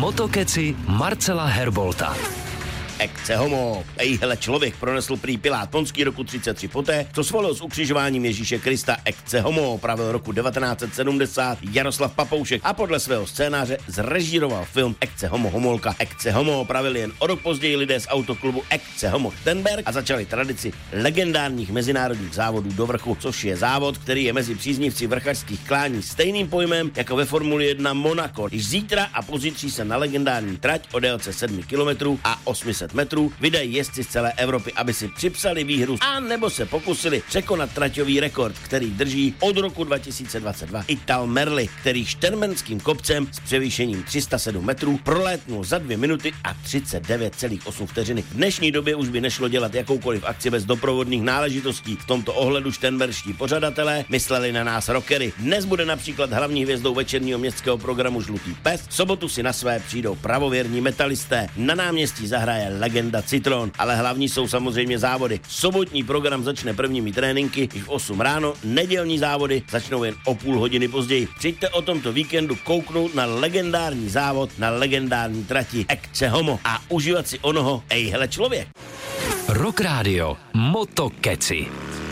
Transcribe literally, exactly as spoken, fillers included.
Motokeci Marcela Herbolta. Ecce homo. Ejhle člověk pronesl prý Pilát Ponský roku třicet tři poté, co svolil s ukřižováním Ježíše Krista. Ecce homo pravil roku devatenáct set sedmdesát Jaroslav Papoušek a podle svého scénáře zrežíroval film Ecce homo homolka. Ecce homo pravili jen o rok později lidé z autoklubu Ecce homo Šternberk a začali tradici legendárních mezinárodních závodů do vrchu, což je závod, který je mezi příznivci vrchařských klání stejným pojmem jako ve Formuli jedna Monaco. Již zítra a pozítří se na legendární trať o délce sedm kilometrů a osm set metrů vydají jezdci z celé Evropy, aby si připsali výhru a nebo se pokusili překonat traťový rekord, který drží od roku dva tisíce dvacet dva Ital Merli, který šternberským kopcem s převýšením tři sta sedm metrů prolétnul za dvě minuty a třicet devět celá osm vteřiny. V dnešní době už by nešlo dělat jakoukoliv akci bez doprovodných náležitostí. V tomto ohledu šternberští pořadatelé mysleli na nás rockery. Dnes bude například hlavní hvězdou večerního městského programu Žlutý pes. V sobotu si na své přijdou pravověrní metalisté. Na náměstí zahraje legenda Citron, ale hlavní jsou samozřejmě závody. Sobotní program začne prvními tréninky již v osm ráno, nedělní závody začnou jen o půl hodiny později. Přijďte o tomto víkendu kouknout na legendární závod na legendární trati Ecce homo a užívat si onoho ejhle člověk. Rock Radio Motokeci.